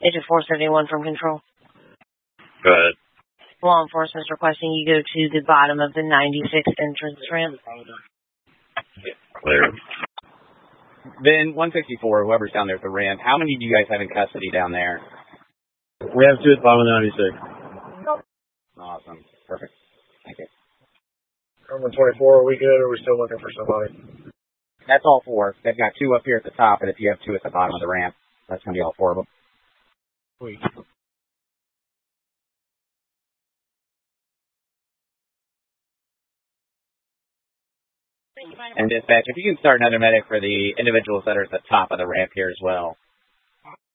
Agent 471 from Control. Go ahead. Law enforcement is requesting you go to the bottom of the 96 entrance ramp. Clear. Then 164, whoever's down there at the ramp, how many do you guys have in custody down there? We have 2 at the bottom of the 96. Awesome. Perfect. Thank you. Number 24, are we good, or are we still looking for somebody? That's all 4. They've got 2 up here at the top, and if you have 2 at the bottom of the ramp, that's going to be all 4 of them. Sweet. And dispatch, if you can start another medic for the individuals that are at the top of the ramp here as well.